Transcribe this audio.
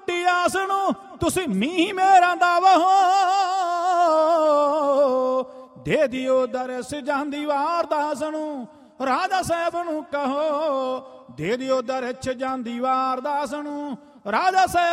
ਟੁੱਟੀ ਆਸ ਨੂੰ ਤੁਸੀਂ ਮੀਂਹ ਮੇਰਾਂ ਦਾ ਵਹੋ ਦੇ ਦਿਓ ਦਰਸ ਜਾਂਦੀ ਵਾਰਦਾਸ ਨੂੰ ਰਾਜਾ ਸਾਹਿਬ ਨੂੰ ਕਹੋ ਦੇ ਦਿਓ ਦਰਸ ਜਾਂਦੀ ਵਾਰਦਾਸ ਨੂੰ ਰਾਜਾ ਸਾਹਿਬ